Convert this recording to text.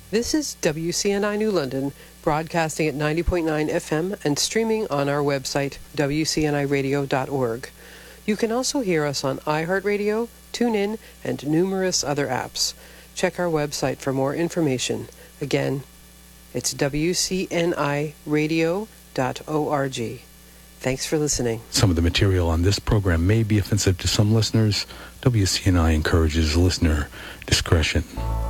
This is WCNI New London, broadcasting at 90.9 FM and streaming on our website, wcniradio.org. You can also hear us on iHeartRadio, TuneIn, and numerous other apps. Check our website for more information. Again, it's wcniradio.org. Thanks for listening. Some of the material on this program may be offensive to some listeners. WCNI encourages listener discretion.